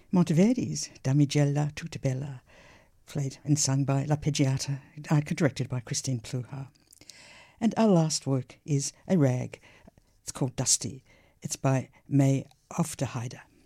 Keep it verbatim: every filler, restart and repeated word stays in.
Monteverdi's Damigella tutta bella, played and sung by La Peggiata, uh, directed by Christine Pluhar. And our last work is a rag. It's called Dusty. It's by May Aufderheide.